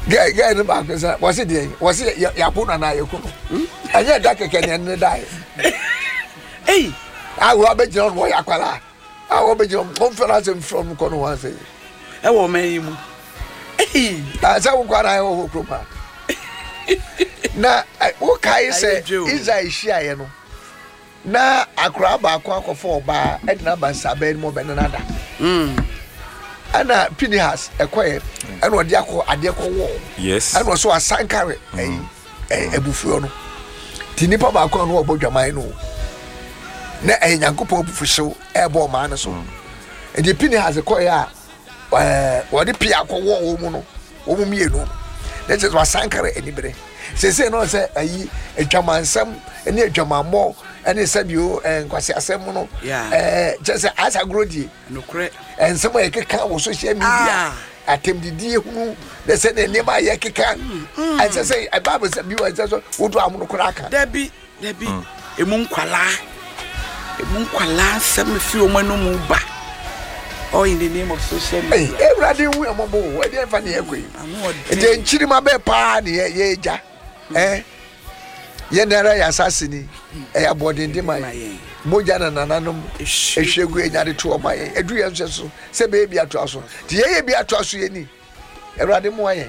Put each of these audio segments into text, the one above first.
Guy no back was it Yapuna na Yakuno? And yet that can die. Hey, I will bet you on Wayakwala. I will bet you on conference from Konoase. I will make him. Hey, as I will go. Now, what can I say? Is I share no. Na akraba akwa for ba edna ba saben mo benanada ana Pinehas ekoye ana odi akọ wo yes ana so asankare ebufuo no tinipa ba akọ no obodwaman no na Nyankopon obufuhyew ebo ma na so edi Pinehas ekoye a wodi pia akọ wo mu no wo mu mienu na je asankare enibere sese no se ayi adwamansam ene adwamammo ene sabio nkwase asem no just as agrodi no kre en some ekeka wo social media atemdidi ehunu de se ne nema yekeka and say bible say bi wa so wo do amuno kra aka dabi emu nkwala sem fi o manu mu ba all in the name of social media everybody we amobo we dey fa ne ekoi e nchiri ma be pa ne ye eja yenera ya asasini abodinde mai moja na nananom ehwegu enyade to omaye edu ye so se be bi ato aso ti ye bi ato aso ye ni erade mo ayen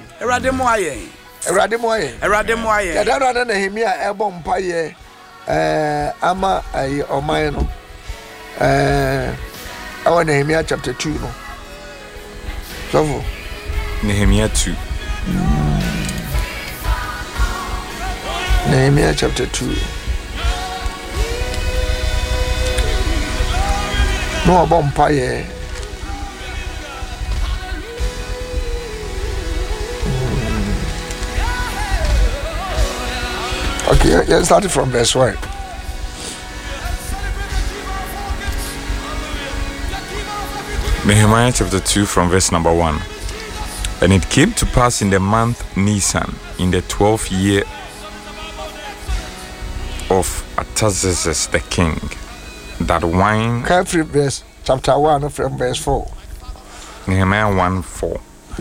ya da na Nehemia ebo mpaye ama ayi oman no awa Nehemia chapter 2 no so Nehemia 2 Nehemia chapter 2. No bompaye. Okay, let's start from verse 1. Nehemiah chapter 2 from verse number 1. And it came to pass in the month Nisan, in the 12th year of Artaxerxes the king, that wine. Carefree verse chapter 1 from verse 4. Nehemiah 1:4.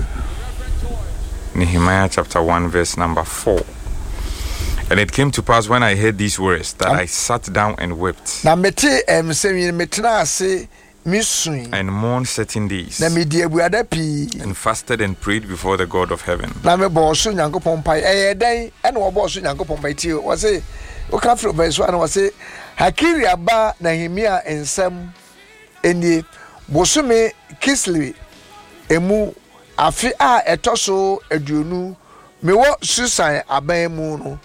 Nehemiah chapter 1 verse number 4. And it came to pass when I heard these words that I sat down and wept. Na mete metena ase misui. And mourned certain days. Na medi abuada pi. And fasted and prayed before the God of heaven. Na me bo so Nyankopon pai den ene wo bo so Nyankopon pai ti wo say o ka fro verse 1 wo say Hakiri aba Nehemia ensem eni bosome Kislev emu afi a etoso aduonu mewo Susan aban mu no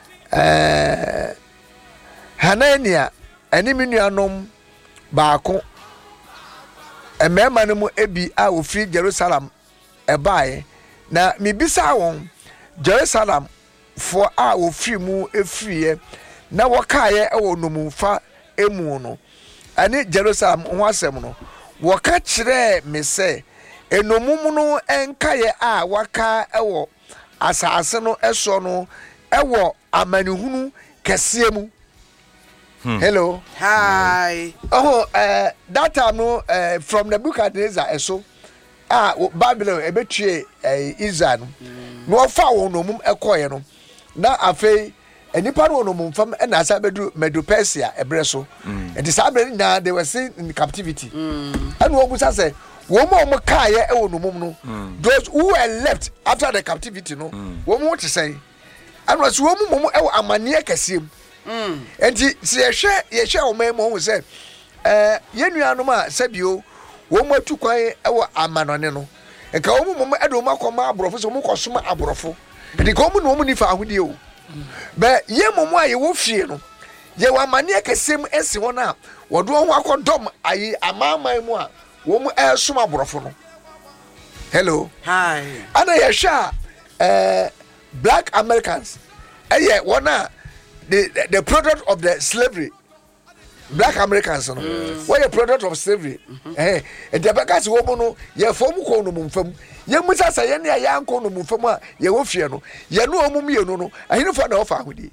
Hanania eni menuanom baako emema no mu ebi a ofiri Jerusalem ebae na mibisa won Jerusalem for a ofiri mu efriye na wakaye ewo nomumfa emu no ani Jerusalem ho asem no waka kire me se enomum no enkaye a waka ewo asase no eso no ewo amanihunu kese mu. Hello. Hi. Oh, that time no from the book of Nebuchadnezzar eso Babylon ebetue Israel no fa won nomum ekoye no na afei enipa no nomum fam na asa bedu Medo-Persia ebreso and the sabre na they were seen in captivity and wo busa say wo mo kaaye e wo nomum no those who were left after the captivity no wo mo to say and was wo mo e amane kesiem enti se ye hwe o memo wo say yenuanom a sabio wo mo atu kwan e wo amanone no e ka wo mo edo makoma abrofo so mo kosoma abrofo enti ka wo no mo nifa ahudi o be ye momo a ye wo fie no ye wa amane kesem esi ho na wo do ho akodom ayi amaman mu a wo mo esoma abrofo no. Hello. Hi. Ana ye hwa black Americans one the product of the slavery. Black Americans no what a product of slavery and the backers wo no ye fom ko no mfam ye musa sa ye ne ya anko no mfam a ye wo fie no ye no omum ye no ahinu for na ofa ahudi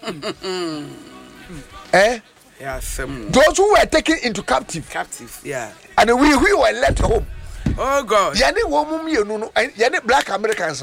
yeah some those who were taken into captive yeah and we were left home. Oh God. Ye ne wo mum ye no ye ne black Americans